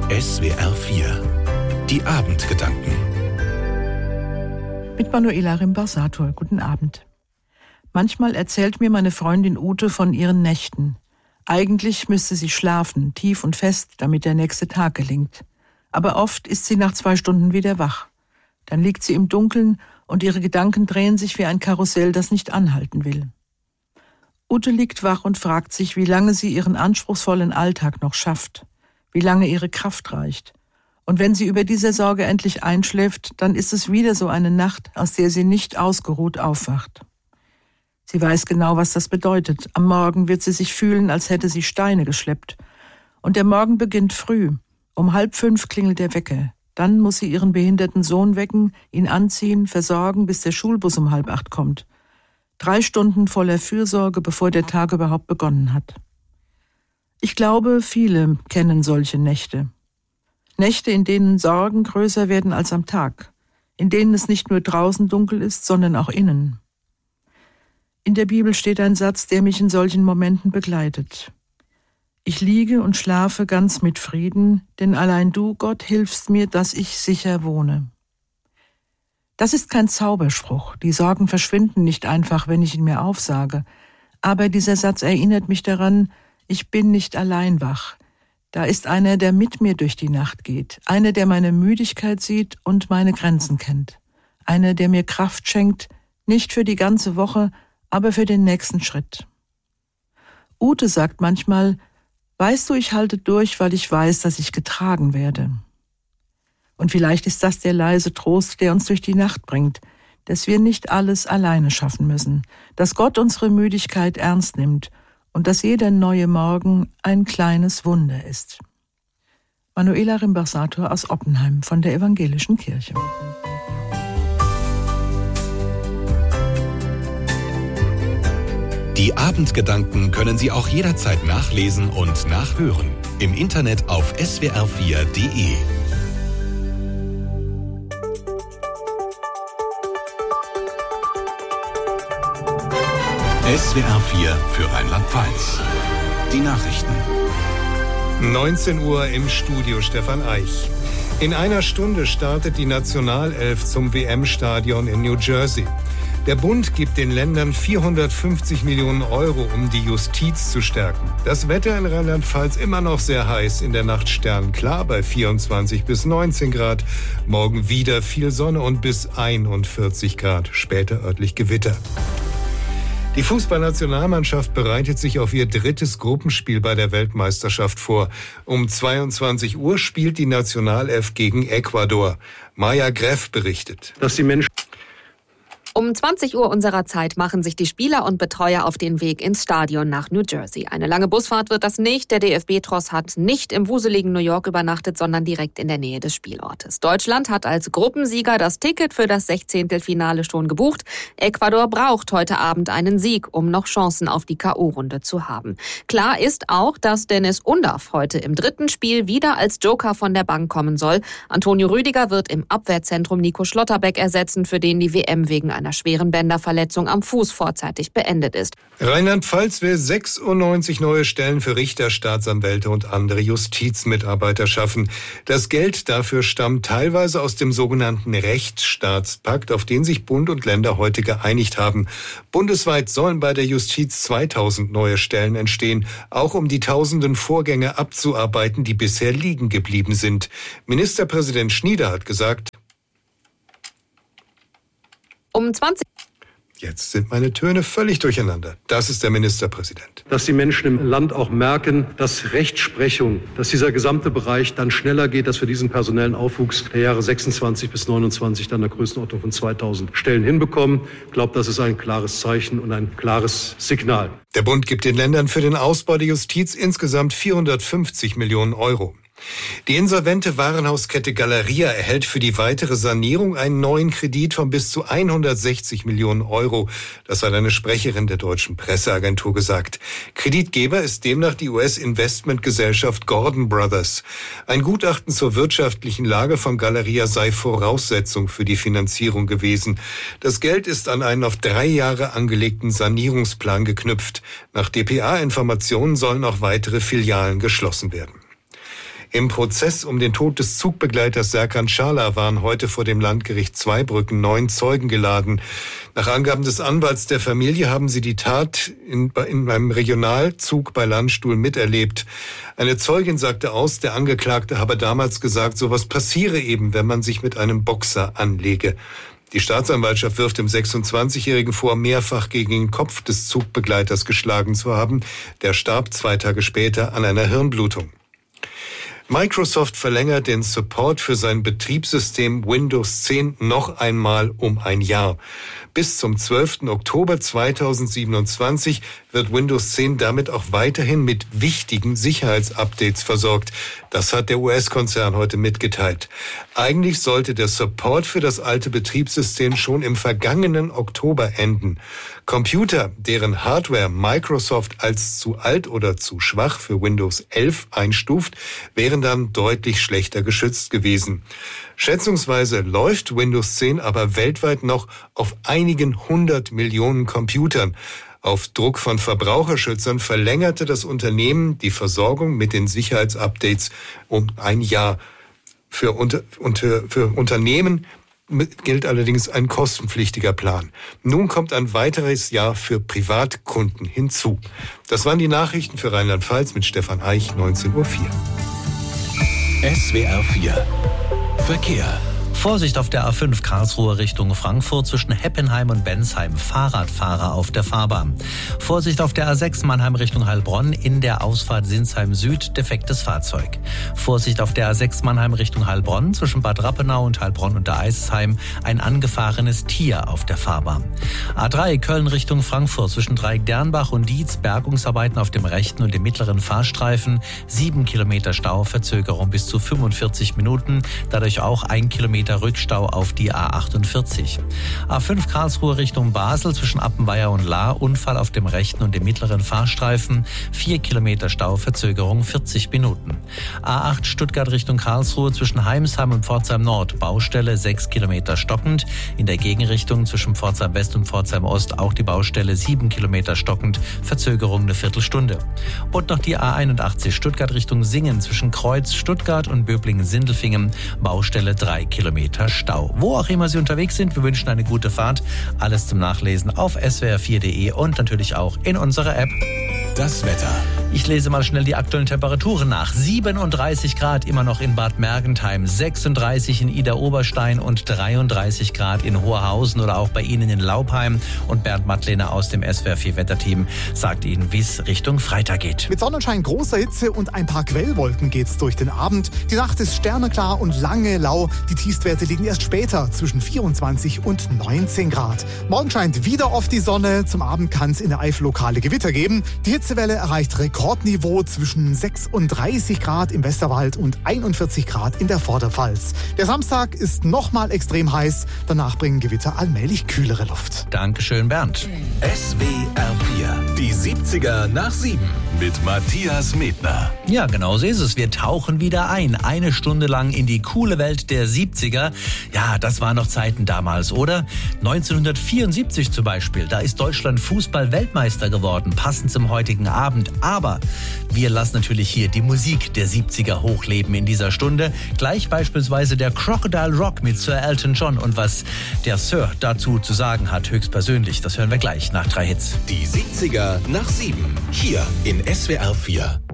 SWR 4 Die Abendgedanken Mit Manuela Rimbasator. Guten Abend. Manchmal erzählt mir meine Freundin Ute von ihren Nächten. Eigentlich müsste sie schlafen, tief und fest, damit der nächste Tag gelingt. Aber oft ist sie nach 2 Stunden wieder wach. Dann liegt sie im Dunkeln und ihre Gedanken drehen sich wie ein Karussell, das nicht anhalten will. Ute liegt wach und fragt sich, wie lange sie ihren anspruchsvollen Alltag noch schafft, wie lange ihre Kraft reicht. Und wenn sie über diese Sorge endlich einschläft, dann ist es wieder so eine Nacht, aus der sie nicht ausgeruht aufwacht. Sie weiß genau, was das bedeutet. Am Morgen wird sie sich fühlen, als hätte sie Steine geschleppt. Und der Morgen beginnt früh. Um 4:30 klingelt der Wecker. Dann muss sie ihren behinderten Sohn wecken, ihn anziehen, versorgen, bis der Schulbus um 7:30 kommt. 3 Stunden voller Fürsorge, bevor der Tag überhaupt begonnen hat. Ich glaube, viele kennen solche Nächte. Nächte, in denen Sorgen größer werden als am Tag, in denen es nicht nur draußen dunkel ist, sondern auch innen. In der Bibel steht ein Satz, der mich in solchen Momenten begleitet. Ich liege und schlafe ganz mit Frieden, denn allein du, Gott, hilfst mir, dass ich sicher wohne. Das ist kein Zauberspruch. Die Sorgen verschwinden nicht einfach, wenn ich ihn mir aufsage. Aber dieser Satz erinnert mich daran, ich bin nicht allein wach. Da ist einer, der mit mir durch die Nacht geht. Einer, der meine Müdigkeit sieht und meine Grenzen kennt. Einer, der mir Kraft schenkt, nicht für die ganze Woche, aber für den nächsten Schritt. Ute sagt manchmal, weißt du, ich halte durch, weil ich weiß, dass ich getragen werde. Und vielleicht ist das der leise Trost, der uns durch die Nacht bringt, dass wir nicht alles alleine schaffen müssen, dass Gott unsere Müdigkeit ernst nimmt und dass jeder neue Morgen ein kleines Wunder ist. Manuela Rimbasator aus Oppenheim von der Evangelischen Kirche. Die Abendgedanken können Sie auch jederzeit nachlesen und nachhören. Im Internet auf swr4.de. SWR 4 für Rheinland-Pfalz. Die Nachrichten. 19 Uhr im Studio Stefan Eich. In einer Stunde startet die Nationalelf zum WM-Stadion in New Jersey. Der Bund gibt den Ländern 450 Millionen Euro, um die Justiz zu stärken. Das Wetter in Rheinland-Pfalz immer noch sehr heiß, in der Nacht sternklar bei 24 bis 19 Grad. Morgen wieder viel Sonne und bis 41 Grad, später örtlich Gewitter. Die Fußballnationalmannschaft bereitet sich auf ihr 3. Gruppenspiel bei der Weltmeisterschaft vor. Um 22 Uhr spielt die Nationalelf gegen Ecuador. Maja Greff berichtet. Dass die Menschen Um 20 Uhr unserer Zeit machen sich die Spieler und Betreuer auf den Weg ins Stadion nach New Jersey. Eine lange Busfahrt wird das nicht. Der DFB-Tross hat nicht im wuseligen New York übernachtet, sondern direkt in der Nähe des Spielortes. Deutschland hat als Gruppensieger das Ticket für das 16. Finale schon gebucht. Ecuador braucht heute Abend einen Sieg, um noch Chancen auf die K.O.-Runde zu haben. Klar ist auch, dass Dennis Undaff heute im 3. Spiel wieder als Joker von der Bank kommen soll. Antonio Rüdiger wird im Abwehrzentrum Nico Schlotterbeck ersetzen, für den die WM wegen einer schweren Bänderverletzung am Fuß vorzeitig beendet ist. Rheinland-Pfalz will 96 neue Stellen für Richter, Staatsanwälte und andere Justizmitarbeiter schaffen. Das Geld dafür stammt teilweise aus dem sogenannten Rechtsstaatspakt, auf den sich Bund und Länder heute geeinigt haben. Bundesweit sollen bei der Justiz 2000 neue Stellen entstehen, auch um die tausenden Vorgänge abzuarbeiten, die bisher liegen geblieben sind. Ministerpräsident Schnieder hat gesagt, Um 20 Jetzt sind meine Töne völlig durcheinander. Das ist der Ministerpräsident. Dass die Menschen im Land auch merken, dass Rechtsprechung, dass dieser gesamte Bereich dann schneller geht, dass wir diesen personellen Aufwuchs der Jahre 26 bis 29 dann der Größenordnung von 2000 Stellen hinbekommen. Ich glaube, das ist ein klares Zeichen und ein klares Signal. Der Bund gibt den Ländern für den Ausbau der Justiz insgesamt 450 Millionen Euro. Die insolvente Warenhauskette Galeria erhält für die weitere Sanierung einen neuen Kredit von bis zu 160 Millionen Euro. Das hat eine Sprecherin der deutschen Presseagentur gesagt. Kreditgeber ist demnach die US-Investmentgesellschaft Gordon Brothers. Ein Gutachten zur wirtschaftlichen Lage von Galeria sei Voraussetzung für die Finanzierung gewesen. Das Geld ist an einen auf 3 Jahre angelegten Sanierungsplan geknüpft. Nach dpa-Informationen sollen auch weitere Filialen geschlossen werden. Im Prozess um den Tod des Zugbegleiters Serkan Çağlar waren heute vor dem Landgericht Zweibrücken 9 Zeugen geladen. Nach Angaben des Anwalts der Familie haben sie die Tat in einem Regionalzug bei Landstuhl miterlebt. Eine Zeugin sagte aus, der Angeklagte habe damals gesagt, sowas passiere eben, wenn man sich mit einem Boxer anlege. Die Staatsanwaltschaft wirft dem 26-Jährigen vor, mehrfach gegen den Kopf des Zugbegleiters geschlagen zu haben. Der starb 2 Tage später an einer Hirnblutung. Microsoft verlängert den Support für sein Betriebssystem Windows 10 noch einmal um ein Jahr. Bis zum 12. Oktober 2027 wird Windows 10 damit auch weiterhin mit wichtigen Sicherheitsupdates versorgt. Das hat der US-Konzern heute mitgeteilt. Eigentlich sollte der Support für das alte Betriebssystem schon im vergangenen Oktober enden. Computer, deren Hardware Microsoft als zu alt oder zu schwach für Windows 11 einstuft, wären dann deutlich schlechter geschützt gewesen. Schätzungsweise läuft Windows 10 aber weltweit noch auf einigen 100 Millionen Computern. Auf Druck von Verbraucherschützern verlängerte das Unternehmen die Versorgung mit den Sicherheitsupdates um ein Jahr. Für Unternehmen gilt allerdings ein kostenpflichtiger Plan. Nun kommt ein weiteres Jahr für Privatkunden hinzu. Das waren die Nachrichten für Rheinland-Pfalz mit Stefan Eich, 19:04 Uhr. SWR 4 Verkehr. Vorsicht auf der A5 Karlsruhe Richtung Frankfurt zwischen Heppenheim und Bensheim. Fahrradfahrer auf der Fahrbahn. Vorsicht auf der A6 Mannheim Richtung Heilbronn in der Ausfahrt Sinsheim Süd. Defektes Fahrzeug. Vorsicht auf der A6 Mannheim Richtung Heilbronn zwischen Bad Rappenau und Heilbronn unter Eisheim. Ein angefahrenes Tier auf der Fahrbahn. A3 Köln Richtung Frankfurt zwischen Dreieck Dernbach und Dietz. Bergungsarbeiten auf dem rechten und dem mittleren Fahrstreifen. 7 Kilometer Stau, Verzögerung bis zu 45 Minuten. Dadurch auch 1 Kilometer Rückstau auf die A48. A5 Karlsruhe Richtung Basel zwischen Appenweier und Lahr. Unfall auf dem rechten und dem mittleren Fahrstreifen. 4 Kilometer Stau, Verzögerung 40 Minuten. A8 Stuttgart Richtung Karlsruhe zwischen Heimsheim und Pforzheim Nord. Baustelle 6 Kilometer stockend. In der Gegenrichtung zwischen Pforzheim West und Pforzheim Ost auch die Baustelle 7 Kilometer stockend. Verzögerung eine Viertelstunde. Und noch die A81 Stuttgart Richtung Singen zwischen Kreuz Stuttgart und Böblingen-Sindelfingen. Baustelle 3 Kilometer Stau. Wo auch immer Sie unterwegs sind, wir wünschen eine gute Fahrt. Alles zum Nachlesen auf swr4.de und natürlich auch in unserer App. Das Wetter. Ich lese mal schnell die aktuellen Temperaturen nach. 37 Grad immer noch in Bad Mergentheim, 36 in Idar-Oberstein und 33 Grad in Hoherhausen oder auch bei Ihnen in Laupheim. Und Bernd Mattlehner aus dem SWR4-Wetterteam sagt Ihnen, wie es Richtung Freitag geht. Mit Sonnenschein, großer Hitze und ein paar Quellwolken geht's durch den Abend. Die Nacht ist sterneklar und lange lau. Die Tiefstwerte liegen erst später zwischen 24 und 19 Grad. Morgen scheint wieder oft die Sonne. Zum Abend kann es in der Eifel lokale Gewitter geben. Die Hitzewelle erreicht Rekordniveau zwischen 36 Grad im Westerwald und 41 Grad in der Vorderpfalz. Der Samstag ist nochmal extrem heiß. Danach bringen Gewitter allmählich kühlere Luft. Dankeschön, Bernd. SWR 4. Die 70er nach 7 mit Matthias Medner. Ja, genau so ist es. Wir tauchen wieder ein. 1 Stunde lang in die coole Welt der 70er. Ja, das waren noch Zeiten damals, oder? 1974 zum Beispiel. Da ist Deutschland Fußball-Weltmeister geworden, passend zum heutigen Abend. Aber wir lassen natürlich hier die Musik der 70er hochleben in dieser Stunde. Gleich beispielsweise der Crocodile Rock mit Sir Elton John. Und was der Sir dazu zu sagen hat, höchstpersönlich, das hören wir gleich nach 3 Hits. Die 70er nach 7. Hier in SWR 4.